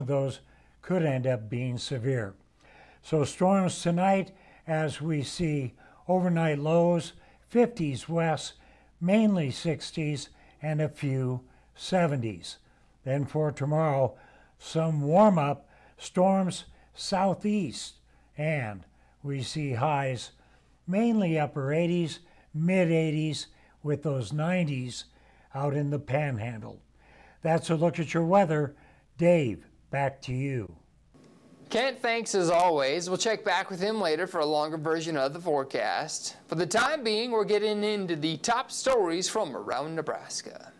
those could end up being severe. So storms tonight, as we see overnight lows, 50s west, mainly 60s, and a few 70s. Then for tomorrow, some warm up, storms southeast, and we see highs mainly upper 80s, mid 80s, with those 90s out in the panhandle. That's a look at your weather. Dave, back to you. Kent, thanks as always. We'll check back with him later for a longer version of the forecast. For the time being, we're getting into the top stories from around Nebraska.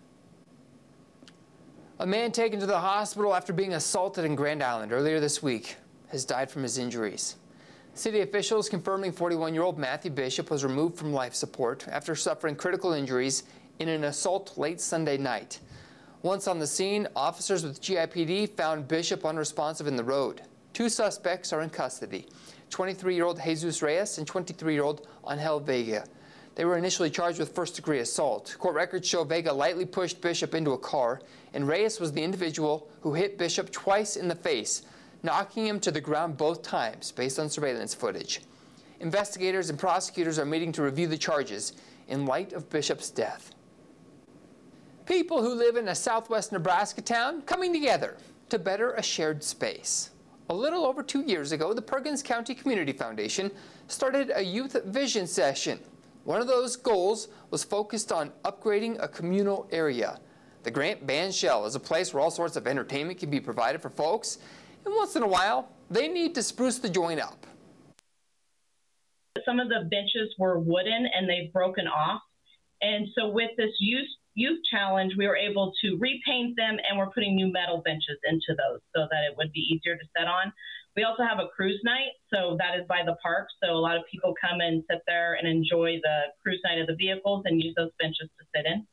A man taken to the hospital after being assaulted in Grand Island earlier this week has died from his injuries. City officials confirming 41-year-old Matthew Bishop was removed from life support after suffering critical injuries in an assault late Sunday night. Once on the scene, officers with GIPD found Bishop unresponsive in the road. Two suspects are in custody, 23-year-old Jesus Reyes and 23-year-old Angel Vega. They were initially charged with first-degree assault. Court records show Vega lightly pushed Bishop into a car, and Reyes was the individual who hit Bishop twice in the face, knocking him to the ground both times, based on surveillance footage. Investigators and prosecutors are meeting to review the charges in light of Bishop's death. People who live in a southwest Nebraska town coming together to better a shared space. A little over 2 years ago, the Perkins County Community Foundation started a youth vision session. One of those goals was focused on upgrading a communal area. The Grant Bandshell is a place where all sorts of entertainment can be provided for folks, and once in a while, they need to spruce the joint up. Some of the benches were wooden and they've broken off, and so with this youth challenge, we were able to repaint them, and we're putting new metal benches into those so that it would be easier to sit on. We also have a cruise night, so that is by the park, so a lot of people come and sit there and enjoy the cruise night of the vehicles and use those benches to sit in.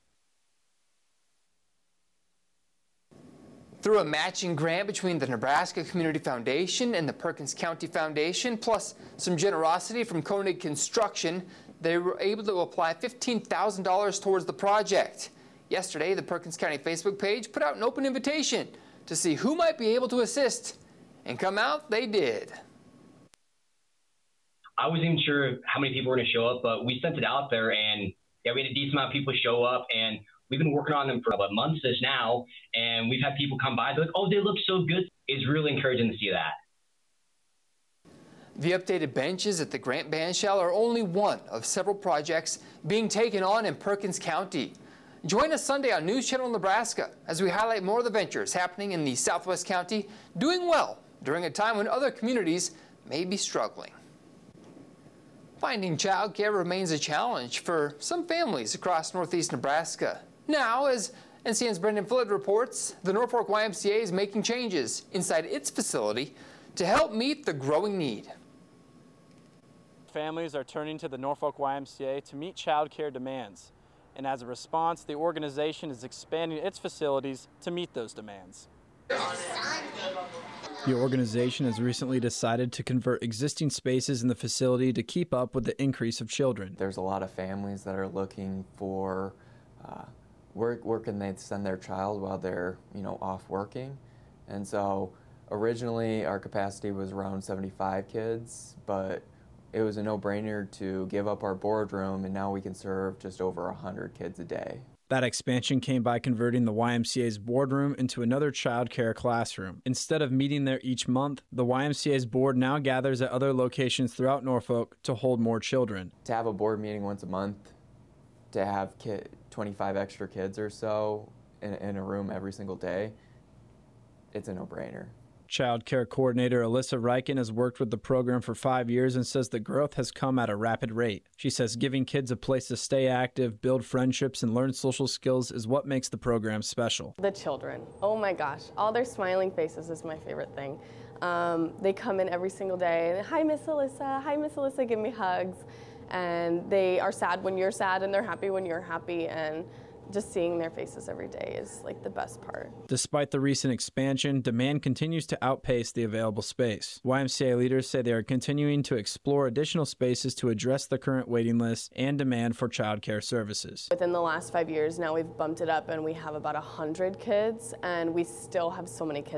Through a matching grant between the Nebraska Community Foundation and the Perkins County Foundation, plus some generosity from Koenig Construction, they were able to apply $15,000 towards the project. Yesterday, the Perkins County Facebook page put out an open invitation to see who might be able to assist, and come out they did. I wasn't even sure how many people were going to show up, but we sent it out there, and yeah, we had a decent amount of people show up, and we've been working on them for about months now, and we've had people come by. They're like, oh, they look so good. It's really encouraging to see that. The updated benches at the Grant Bandshell are only one of several projects being taken on in Perkins County. Join us Sunday on News Channel Nebraska as we highlight more of the ventures happening in the Southwest County, doing well during a time when other communities may be struggling. Finding childcare remains a challenge for some families across Northeast Nebraska. Now, as NCN's Brendan Flood reports, the Norfolk YMCA is making changes inside its facility to help meet the growing need. Families are turning to the Norfolk YMCA to meet child care demands, and as a response, the organization is expanding its facilities to meet those demands. The organization has recently decided to convert existing spaces in the facility to keep up with the increase of children. There's a lot of families that are looking for where can they send their child while they're off working, and so originally our capacity was around 75 kids, but it was a no-brainer to give up our boardroom, and now we can serve just over 100 kids a day. That expansion came by converting the YMCA's boardroom into another child care classroom. Instead of meeting there each month, the YMCA's board now gathers at other locations throughout Norfolk to hold more children. To have a board meeting once a month, to have 25 extra kids or so in a room every single day, it's a no-brainer. Child care coordinator Alyssa Reichen has worked with the program for 5 years and says the growth has come at a rapid rate. She says giving kids a place to stay active, build friendships, and learn social skills is what makes the program special. The children, oh my gosh, all their smiling faces is my favorite thing. They come in every single day, hi Miss Alyssa, give me hugs. And they are sad when you're sad, and they're happy when you're happy, and just seeing their faces every day is like the best part. Despite the recent expansion, demand continues to outpace the available space. YMCA leaders say they are continuing to explore additional spaces to address the current waiting list and demand for child care services. Within the last 5 years now, we've bumped it up and we have about 100 kids, and we still have so many kids